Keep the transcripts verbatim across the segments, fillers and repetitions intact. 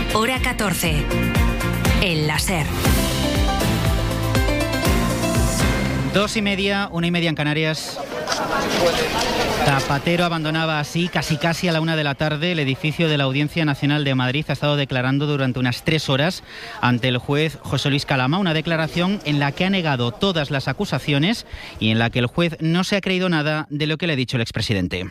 Hora catorce. El láser. Dos y media, una y media en Canarias. Zapatero abandonaba así, casi casi a la una de la tarde, el edificio de la Audiencia Nacional de Madrid. Ha estado declarando durante unas tres horas ante el juez José Luis Calama, una declaración en la que ha negado todas las acusaciones y en la que el juez no se ha creído nada de lo que le ha dicho el expresidente.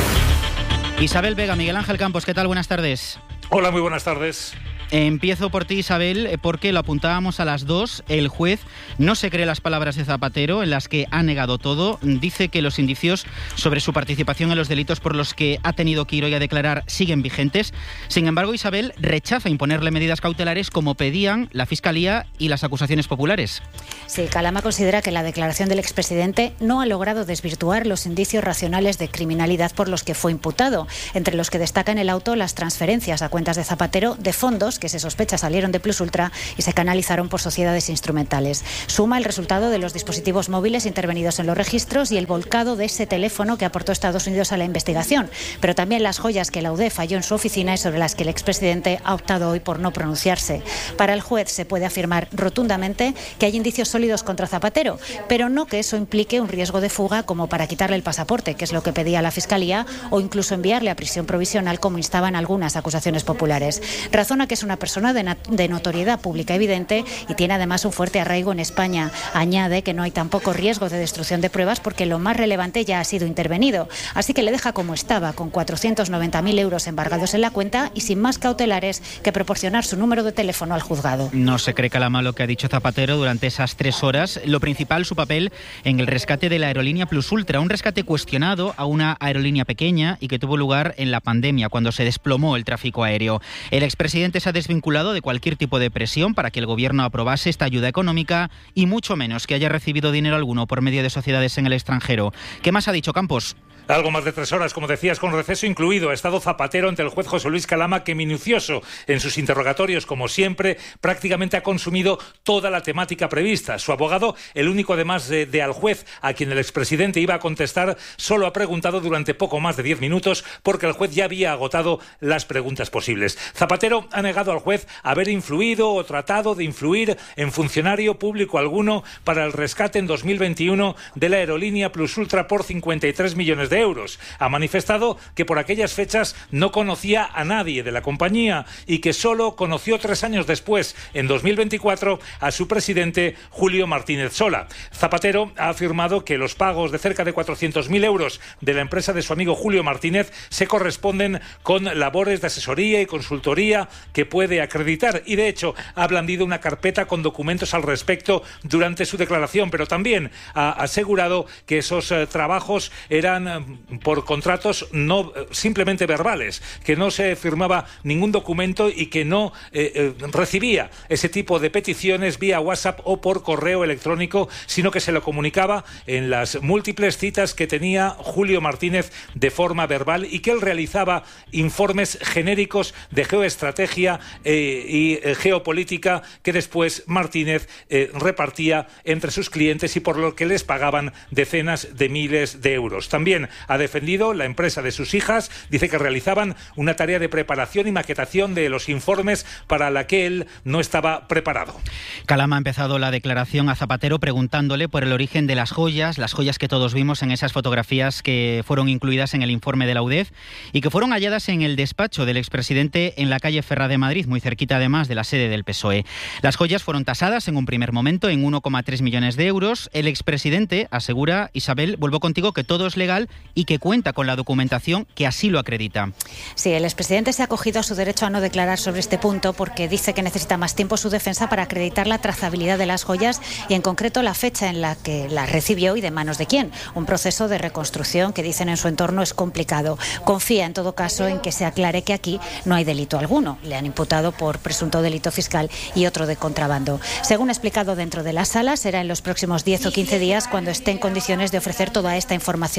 Isabel Vega, Miguel Ángel Campos, ¿qué tal? Buenas tardes. Hola, muy buenas tardes. Empiezo por ti, Isabel, porque lo apuntábamos a las dos. El juez no se cree las palabras de Zapatero, en las que ha negado todo. Dice que los indicios sobre su participación en los delitos por los que ha tenido que ir hoy a declarar siguen vigentes. Sin embargo, Isabel rechaza imponerle medidas cautelares como pedían la Fiscalía y las acusaciones populares. Sí, Calama considera que la declaración del expresidente no ha logrado desvirtuar los indicios racionales de criminalidad por los que fue imputado, entre los que destaca en el auto las transferencias a cuentas de Zapatero de fondos que se sospecha salieron de Plus Ultra y se canalizaron por sociedades instrumentales. Suma el resultado de los dispositivos móviles intervenidos en los registros y el volcado de ese teléfono que aportó Estados Unidos a la investigación, pero también las joyas que la U D E falló en su oficina y sobre las que el expresidente ha optado hoy por no pronunciarse. Para el juez se puede afirmar rotundamente que hay indicios sólidos contra Zapatero, pero no que eso implique un riesgo de fuga como para quitarle el pasaporte, que es lo que pedía la Fiscalía, o incluso enviarle a prisión provisional como instaban algunas acusaciones populares. Razona que es una persona de, de notoriedad pública evidente y tiene además un fuerte arraigo en España. Añade que no hay tampoco riesgo de destrucción de pruebas porque lo más relevante ya ha sido intervenido. Así que le deja como estaba, con cuatrocientos noventa mil euros embargados en la cuenta y sin más cautelares que proporcionar su número de teléfono al juzgado. No se cree Calama lo que ha dicho Zapatero durante esas tres horas. Lo principal, su papel en el rescate de la aerolínea Plus Ultra, un rescate cuestionado a una aerolínea pequeña y que tuvo lugar en la pandemia, cuando se desplomó el tráfico aéreo. El expresidente se ha desvinculado de cualquier tipo de presión para que el gobierno aprobase esta ayuda económica y mucho menos que haya recibido dinero alguno por medio de sociedades en el extranjero. ¿Qué más ha dicho Campos? Algo más de tres horas, como decías, con receso incluido, ha estado Zapatero ante el juez José Luis Calama, que minucioso en sus interrogatorios, como siempre, prácticamente ha consumido toda la temática prevista. Su abogado, el único además de, de al juez a quien el expresidente iba a contestar, solo ha preguntado durante poco más de diez minutos porque el juez ya había agotado las preguntas posibles. Zapatero ha negado al juez haber influido o tratado de influir en funcionario público alguno para el rescate en dos mil veintiuno de la aerolínea Plus Ultra por cincuenta y tres millones de euros. Ha manifestado que por aquellas fechas no conocía a nadie de la compañía y que solo conoció tres años después, en dos mil veinticuatro, a su presidente Julio Martínez Sola. Zapatero ha afirmado que los pagos de cerca de cuatrocientos mil euros de la empresa de su amigo Julio Martínez se corresponden con labores de asesoría y consultoría que puede acreditar, y de hecho ha blandido una carpeta con documentos al respecto durante su declaración, pero también ha asegurado que esos eh, trabajos eran eh, por contratos no eh, simplemente verbales, que no se firmaba ningún documento y que no eh, eh, recibía ese tipo de peticiones vía WhatsApp o por correo electrónico, sino que se lo comunicaba en las múltiples citas que tenía Julio Martínez de forma verbal y que él realizaba informes genéricos de geoestrategia eh, y eh, geopolítica que después Martínez eh, repartía entre sus clientes y por lo que les pagaban decenas de miles de euros. También ha defendido la empresa de sus hijas, dice que realizaban una tarea de preparación y maquetación de los informes para la que él no estaba preparado. Calama ha empezado la declaración a Zapatero preguntándole por el origen de las joyas, las joyas que todos vimos en esas fotografías que fueron incluidas en el informe de la U D E F y que fueron halladas en el despacho del expresidente en la calle Ferrá de Madrid, muy cerquita además de la sede del P S O E. Las joyas fueron tasadas en un primer momento en uno coma tres millones de euros. El expresidente asegura, Isabel, vuelvo contigo, que todo es legal y que cuenta con la documentación que así lo acredita. Sí, el expresidente se ha acogido a su derecho a no declarar sobre este punto porque dice que necesita más tiempo su defensa para acreditar la trazabilidad de las joyas y en concreto la fecha en la que las recibió y de manos de quién. Un proceso de reconstrucción que dicen en su entorno es complicado. Confía en todo caso en que se aclare que aquí no hay delito alguno. Le han imputado por presunto delito fiscal y otro de contrabando. Según ha explicado dentro de la sala, será en los próximos diez o quince días cuando esté en condiciones de ofrecer toda esta información al juzgado.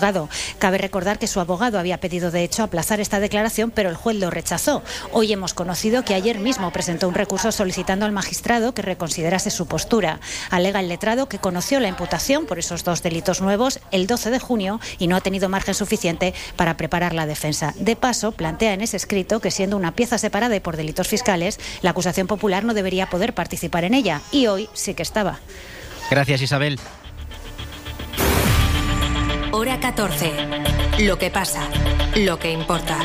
juzgado. Cabe recordar que su abogado había pedido, de hecho, aplazar esta declaración, pero el juez lo rechazó. Hoy hemos conocido que ayer mismo presentó un recurso solicitando al magistrado que reconsiderase su postura. Alega el letrado que conoció la imputación por esos dos delitos nuevos el doce de junio y no ha tenido margen suficiente para preparar la defensa. De paso, plantea en ese escrito que, siendo una pieza separada y por delitos fiscales, la acusación popular no debería poder participar en ella, y hoy sí que estaba. Gracias, Isabel. Hora catorce. Lo que pasa, lo que importa.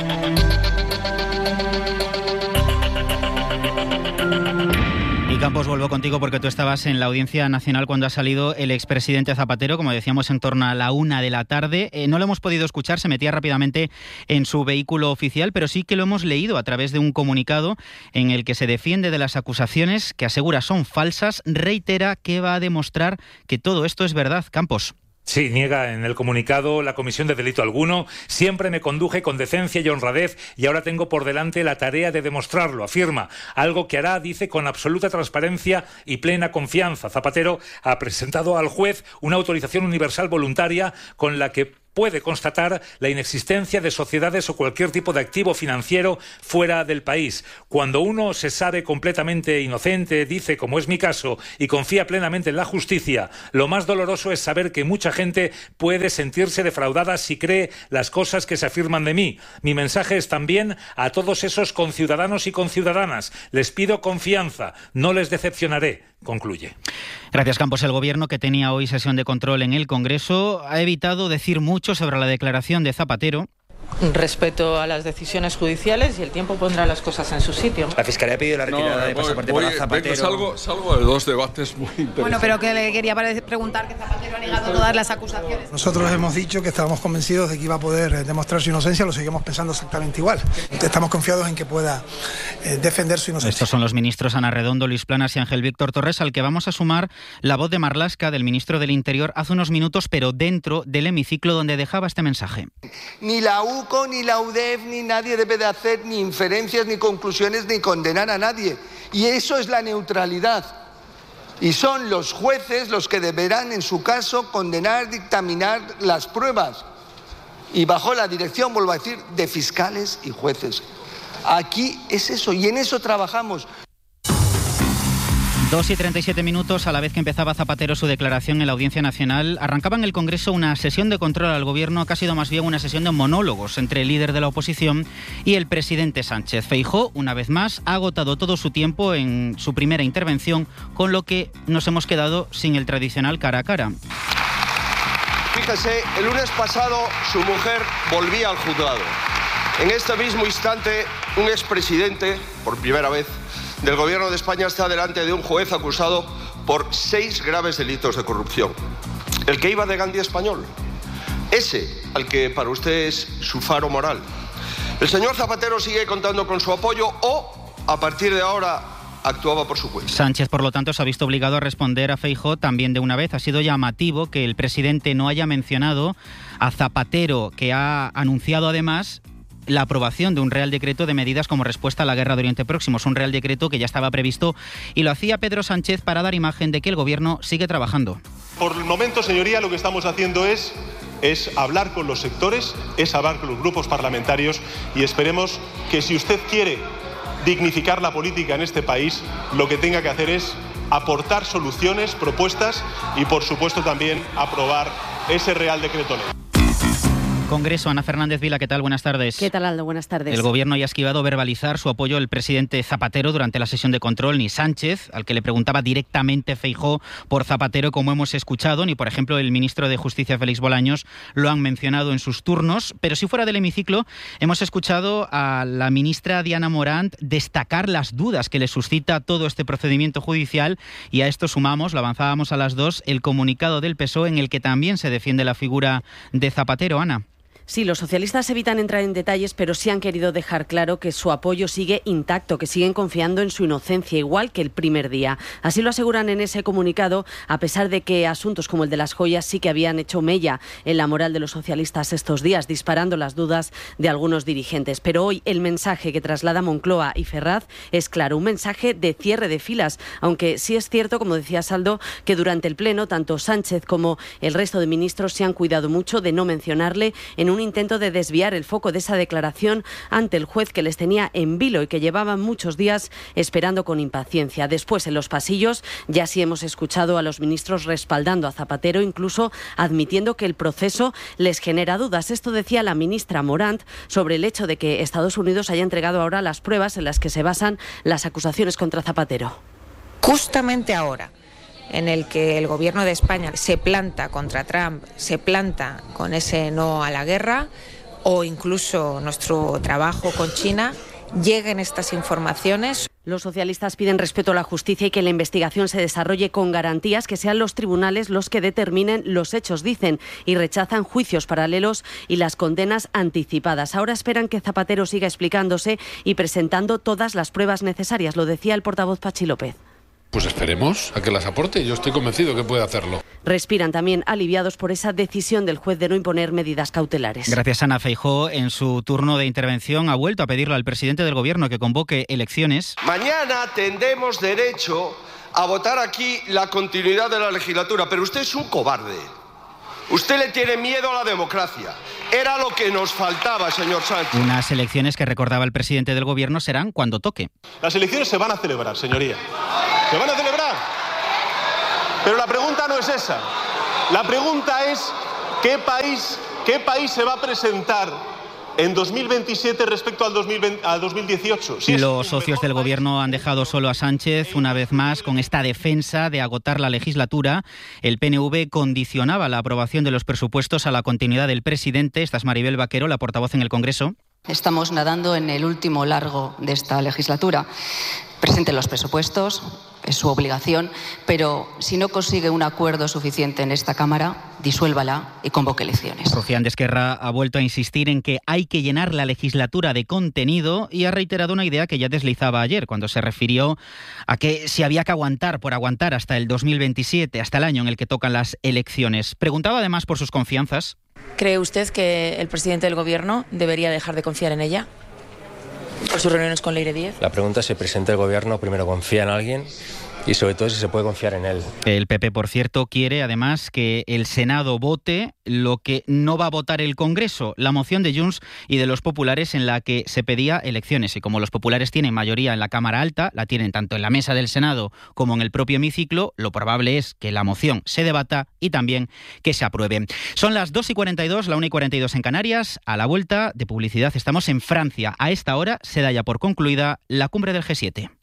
Y Campos, vuelvo contigo porque tú estabas en la Audiencia Nacional cuando ha salido el expresidente Zapatero, como decíamos, en torno a la una de la tarde. Eh, no lo hemos podido escuchar, se metía rápidamente en su vehículo oficial, pero sí que lo hemos leído a través de un comunicado en el que se defiende de las acusaciones que asegura son falsas, reitera que va a demostrar que todo esto es verdad. Campos. Sí, niega en el comunicado la comisión de delito alguno. Siempre me conduje con decencia y honradez y ahora tengo por delante la tarea de demostrarlo, afirma. Algo que hará, dice, con absoluta transparencia y plena confianza. Zapatero ha presentado al juez una autorización universal voluntaria con la que puede constatar la inexistencia de sociedades o cualquier tipo de activo financiero fuera del país. Cuando uno se sabe completamente inocente, dice, como es mi caso, y confía plenamente en la justicia, lo más doloroso es saber que mucha gente puede sentirse defraudada si cree las cosas que se afirman de mí. Mi mensaje es también a todos esos conciudadanos y conciudadanas. Les pido confianza, no les decepcionaré, concluye. Gracias, Campos. El Gobierno, que tenía hoy sesión de control en el Congreso, ha evitado decir mucho sobre la declaración de Zapatero. Respeto a las decisiones judiciales y el tiempo pondrá las cosas en su sitio. La Fiscalía ha pedido la retirada no, de pasaporte voy, para Zapatero. Venga, salgo, salgo de dos debates muy interesantes. Bueno, pero que le quería preguntar que Zapatero ha negado todas las acusaciones. Nosotros hemos dicho que estábamos convencidos de que iba a poder demostrar su inocencia, lo seguimos pensando exactamente igual. Estamos confiados en que pueda eh, defender su inocencia. Estos son los ministros Ana Redondo, Luis Planas y Ángel Víctor Torres, al que vamos a sumar la voz de Marlaska, del ministro del Interior, hace unos minutos, pero dentro del hemiciclo, donde dejaba este mensaje. Ni la UCO ni la U D E F ni nadie debe de hacer ni inferencias ni conclusiones ni condenar a nadie. Y eso es la neutralidad. Y son los jueces los que deberán, en su caso, condenar, dictaminar las pruebas. Y bajo la dirección, vuelvo a decir, de fiscales y jueces. Aquí es eso, y en eso trabajamos. Dos y treinta y siete minutos, a la vez que empezaba Zapatero su declaración en la Audiencia Nacional, arrancaba en el Congreso una sesión de control al Gobierno que ha sido más bien una sesión de monólogos entre el líder de la oposición y el presidente Sánchez. Feijóo, una vez más, ha agotado todo su tiempo en su primera intervención, con lo que nos hemos quedado sin el tradicional cara a cara. Fíjese, el lunes pasado su mujer volvía al juzgado. En este mismo instante, un expresidente, por primera vez, del Gobierno de España está delante de un juez acusado por seis graves delitos de corrupción. El que iba de Gandhi español. Ese, al que para usted es su faro moral. El señor Zapatero sigue contando con su apoyo o, a partir de ahora, actuaba por su cuenta. Sánchez, por lo tanto, se ha visto obligado a responder a Feijóo también de una vez. Ha sido llamativo que el presidente no haya mencionado a Zapatero, que ha anunciado además la aprobación de un Real Decreto de medidas como respuesta a la guerra de Oriente Próximo. Es un Real Decreto que ya estaba previsto y lo hacía Pedro Sánchez para dar imagen de que el Gobierno sigue trabajando. Por el momento, señoría, lo que estamos haciendo es, es hablar con los sectores, es hablar con los grupos parlamentarios y esperemos que si usted quiere dignificar la política en este país, lo que tenga que hacer es aportar soluciones, propuestas y, por supuesto, también aprobar ese Real Decreto ley. Congreso, Ana Fernández Vila, ¿qué tal? Buenas tardes. ¿Qué tal, Aldo? Buenas tardes. El Gobierno ya ha esquivado verbalizar su apoyo al presidente Zapatero durante la sesión de control, ni Sánchez, al que le preguntaba directamente Feijóo por Zapatero, como hemos escuchado, ni, por ejemplo, el ministro de Justicia, Félix Bolaños, lo han mencionado en sus turnos. Pero si fuera del hemiciclo, hemos escuchado a la ministra Diana Morant destacar las dudas que le suscita todo este procedimiento judicial, y a esto sumamos, lo avanzábamos a las dos, el comunicado del P S O E en el que también se defiende la figura de Zapatero. Ana. Sí, los socialistas evitan entrar en detalles, pero sí han querido dejar claro que su apoyo sigue intacto, que siguen confiando en su inocencia, igual que el primer día. Así lo aseguran en ese comunicado, a pesar de que asuntos como el de las joyas sí que habían hecho mella en la moral de los socialistas estos días, disparando las dudas de algunos dirigentes. Pero hoy el mensaje que traslada Moncloa y Ferraz es claro, un mensaje de cierre de filas, aunque sí es cierto, como decía Saldo, que durante el Pleno tanto Sánchez como el resto de ministros se han cuidado mucho de no mencionarle en un intento de desviar el foco de esa declaración ante el juez que les tenía en vilo y que llevaban muchos días esperando con impaciencia. Después, en los pasillos, ya sí hemos escuchado a los ministros respaldando a Zapatero, incluso admitiendo que el proceso les genera dudas. Esto decía la ministra Morant sobre el hecho de que Estados Unidos haya entregado ahora las pruebas en las que se basan las acusaciones contra Zapatero. Justamente ahora, en el que el gobierno de España se planta contra Trump, se planta con ese no a la guerra, o incluso nuestro trabajo con China, lleguen estas informaciones. Los socialistas piden respeto a la justicia y que la investigación se desarrolle con garantías, que sean los tribunales los que determinen los hechos, dicen, y rechazan juicios paralelos y las condenas anticipadas. Ahora esperan que Zapatero siga explicándose y presentando todas las pruebas necesarias, lo decía el portavoz Pachi López. Pues esperemos a que las aporte. Yo estoy convencido que puede hacerlo. Respiran también aliviados por esa decisión del juez de no imponer medidas cautelares. Gracias, Ana. Feijóo, en su turno de intervención, ha vuelto a pedirle al presidente del Gobierno que convoque elecciones. Mañana tendremos derecho a votar aquí la continuidad de la legislatura, pero usted es un cobarde. Usted le tiene miedo a la democracia. Era lo que nos faltaba, señor Sánchez. Unas elecciones que recordaba el presidente del Gobierno serán cuando toque. Las elecciones se van a celebrar, señoría. Se van a celebrar. Pero la pregunta no es esa. La pregunta es ¿qué país, qué país se va a presentar en dos mil veintisiete respecto al dos mil veinte, al dos mil dieciocho? Sí, los socios del Gobierno han dejado solo a Sánchez una vez más con esta defensa de agotar la legislatura. El P N V condicionaba la aprobación de los presupuestos a la continuidad del presidente. Esta es Maribel Vaquero, la portavoz en el Congreso. Estamos nadando en el último largo de esta legislatura. Presenten los presupuestos, es su obligación, pero si no consigue un acuerdo suficiente en esta Cámara, disuélvala y convoque elecciones. Rufián de Esquerra ha vuelto a insistir en que hay que llenar la legislatura de contenido y ha reiterado una idea que ya deslizaba ayer cuando se refirió a que si había que aguantar por aguantar hasta el dos mil veintisiete, hasta el año en el que tocan las elecciones. Preguntaba además por sus confianzas. ¿Cree usted que el presidente del Gobierno debería dejar de confiar en ella? ¿Por sus reuniones con Leire Díez? La pregunta es si el presidente del Gobierno primero confía en alguien y sobre todo si se puede confiar en él. El P P, por cierto, quiere además que el Senado vote lo que no va a votar el Congreso, la moción de Junts y de los populares en la que se pedía elecciones. Y como los populares tienen mayoría en la Cámara Alta, la tienen tanto en la mesa del Senado como en el propio hemiciclo, lo probable es que la moción se debata y también que se apruebe. Son las dos y cuarenta y dos, la una y cuarenta y dos en Canarias. A la vuelta de publicidad estamos en Francia. A esta hora se da ya por concluida la cumbre del G siete.